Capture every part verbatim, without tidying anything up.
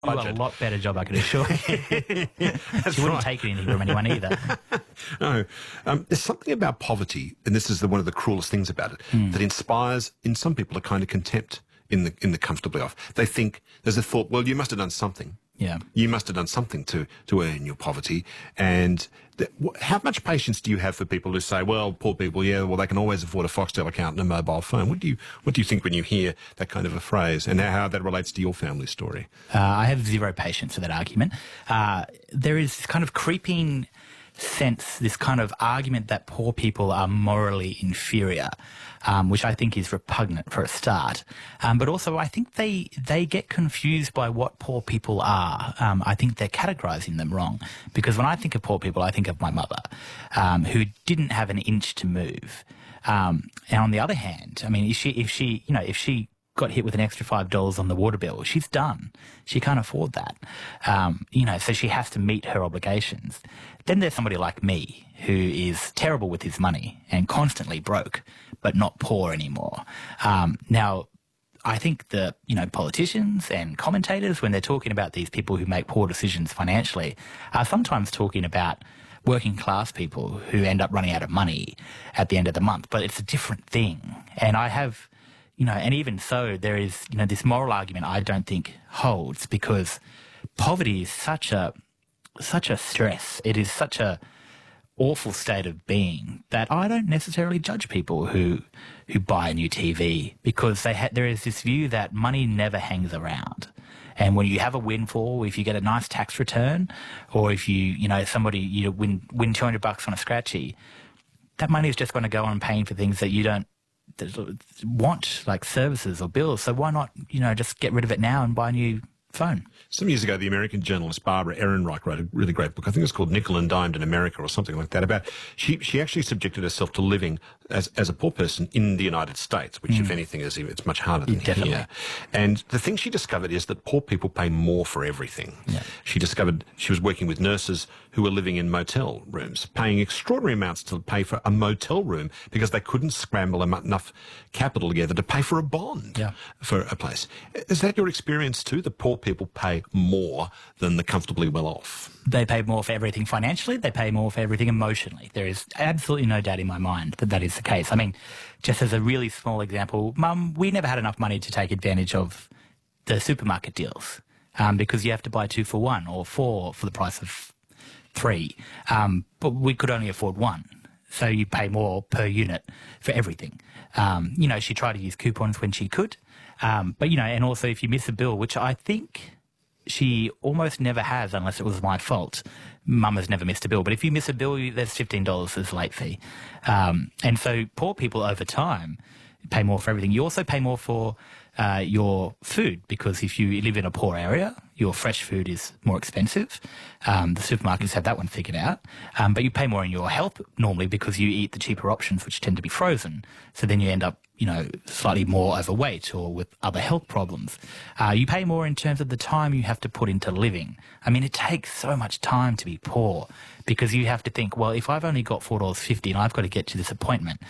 do budget. a lot better job, I can assure you. That's She wouldn't right. take anything from anyone either. No, um, there's something about poverty, and this is the, one of the cruelest things about it, Mm. that inspires in some people a kind of contempt in the in the comfortably off. They think there's a thought, well, you must have done something. Yeah. You must have done something to, to earn your poverty. And th- wh- how much patience do you have for people who say, well, poor people, yeah, well, they can always afford a Foxtel account and a mobile phone? What do you what do you think when you hear that kind of a phrase, and how that relates to your family story? Uh, I have zero patience for that argument. Uh, there is this kind of creeping sense, this kind of argument that poor people are morally inferior, um, which I think is repugnant for a start. Um, but also I think they they get confused by what poor people are. Um, I think they're categorising them wrong, because when I think of poor people, I think of my mother, um, who didn't have an inch to move. Um, and on the other hand, I mean, if she, if she, you know, if she got hit with an extra five dollars on the water bill, she's done. She can't afford that. Um, you know, so she has to meet her obligations. Then there's somebody like me who is terrible with his money and constantly broke, but not poor anymore. Um, now, I think the, you know, politicians and commentators, when they're talking about these people who make poor decisions financially, are sometimes talking about working class people who end up running out of money at the end of the month. But it's a different thing. And I have, you know, and even so, there is, you know, this moral argument I don't think holds, because poverty is such a, such a stress. It is such a awful state of being that I don't necessarily judge people who, who buy a new T V, because they ha- there is this view that money never hangs around. And when you have a windfall, if you get a nice tax return, or if you, you know, somebody, you win, win two hundred bucks on a scratchy, that money is just going to go on paying for things that you don't want, like services or bills. So why not, you know, just get rid of it now and buy a new phone? Some years ago, the American journalist Barbara Ehrenreich wrote a really great book. I think it's called Nickel and Dimed in America or something like that. About she she actually subjected herself to living as as a poor person in the United States, which, mm. if anything, is it's much harder than yeah, here. And the thing she discovered is that poor people pay more for everything. Yeah. She discovered she was working with nurses who were living in motel rooms, paying extraordinary amounts to pay for a motel room because they couldn't scramble enough capital together to pay for a bond yeah. for a place. Is that your experience too? That poor people pay more than the comfortably well off? They pay more for everything financially. They pay more for everything emotionally. There is absolutely no doubt in my mind that that is the case. I mean, just as a really small example, Mum, we never had enough money to take advantage of the supermarket deals, um, because you have to buy two for one or four for the price of three. Um, but we could only afford one. So you pay more per unit for everything. Um, you know, she tried to use coupons when she could. Um, but, you know, and also if you miss a bill, which I think she almost never has unless it was my fault. Mum has never missed a bill. But if you miss a bill, there's fifteen dollars as late fee. Um, and so poor people over time pay more for everything. You also pay more for uh, your food, because if you live in a poor area, your fresh food is more expensive. Um, the supermarkets have that one figured out. Um, but you pay more in your health normally because you eat the cheaper options, which tend to be frozen. So then you end up, you know, slightly more overweight or with other health problems. Uh, you pay more in terms of the time you have to put into living. I mean, it takes so much time to be poor, because you have to think, well, if I've only got four dollars fifty and I've got to get to this appointment,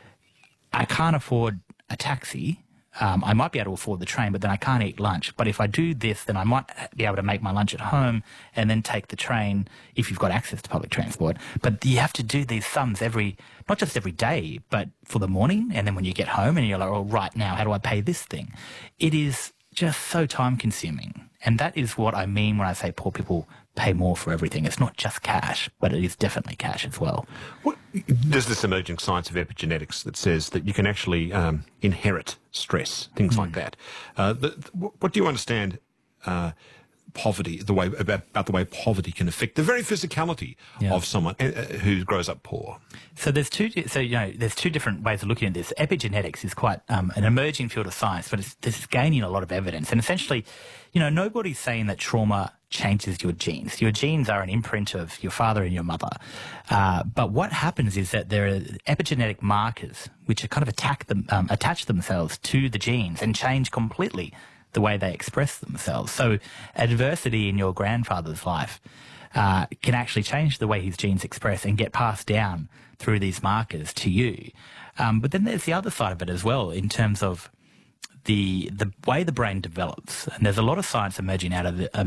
I can't afford a taxi. Um, I might be able to afford the train, but then I can't eat lunch. But if I do this, then I might be able to make my lunch at home and then take the train if you've got access to public transport. But you have to do these sums every, not just every day, but for the morning. And then when you get home and you're like, oh, right now, how do I pay this thing? It is just so time consuming. And that is what I mean when I say poor people pay more for everything. It's not just cash, but it is definitely cash as well. What, there's this emerging science of epigenetics that says that you can actually um, inherit stress, things mm. like that. Uh, the, the, what do you understand uh, poverty, the way about, about the way poverty can affect the very physicality yeah. of someone uh, who grows up poor? So there's two. So you know, there's two different ways of looking at this. Epigenetics is quite um, an emerging field of science, but it's, it's gaining a lot of evidence. And essentially, you know, nobody's saying that trauma changes your genes. Your genes are an imprint of your father and your mother. Uh, but what happens is that there are epigenetic markers which are kind of attack them, um, attach themselves to the genes and change completely the way they express themselves. So adversity in your grandfather's life uh, can actually change the way his genes express and get passed down through these markers to you. Um, but then there's the other side of it as well, in terms of the the way the brain develops. And there's a lot of science emerging out of the,